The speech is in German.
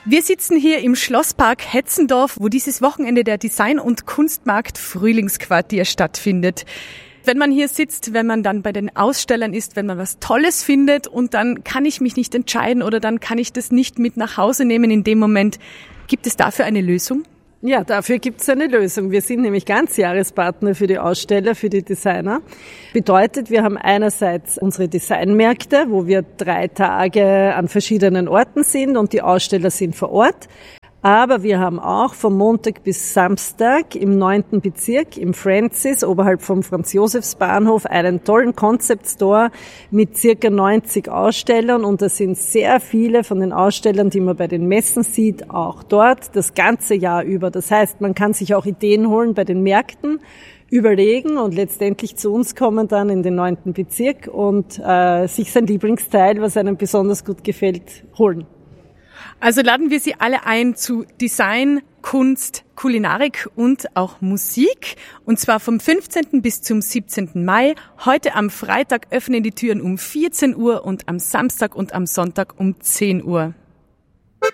Wir sitzen hier im Schlosspark Hetzendorf, wo dieses Wochenende der Design- und Kunstmarkt Frühlingsquartier stattfindet. Wenn man hier sitzt, wenn man dann bei den Ausstellern ist, wenn man was Tolles findet und dann kann ich mich nicht entscheiden oder dann kann ich das nicht mit nach Hause nehmen in dem Moment. Gibt es dafür eine Lösung? Ja, dafür gibt es eine Lösung. Wir sind nämlich Ganzjahrespartner für die Aussteller, für die Designer. Bedeutet, wir haben einerseits unsere Designmärkte, wo wir 3 Tage an verschiedenen Orten sind und die Aussteller sind vor Ort. Aber wir haben auch vom Montag bis Samstag im 9. Bezirk, im Francis, oberhalb vom Franz-Josefs-Bahnhof, einen tollen Concept Store mit circa 90 Ausstellern. Und da sind sehr viele von den Ausstellern, die man bei den Messen sieht, auch dort das ganze Jahr über. Das heißt, man kann sich auch Ideen holen bei den Märkten, überlegen und letztendlich zu uns kommen dann in den 9. Bezirk und sich sein Lieblingsteil, was einem besonders gut gefällt, holen. Also laden wir Sie alle ein zu Design, Kunst, Kulinarik und auch Musik. Und zwar vom 15. bis zum 17. Mai. Heute am Freitag öffnen die Türen um 14 Uhr und am Samstag und am Sonntag um 10 Uhr.